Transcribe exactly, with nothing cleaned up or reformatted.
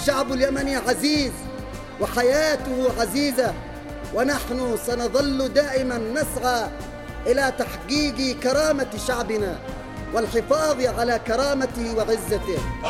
الشعب اليمني عزيز وحياته عزيزة، ونحن سنظل دائما نسعى إلى تحقيق كرامة شعبنا والحفاظ على كرامته وعزته.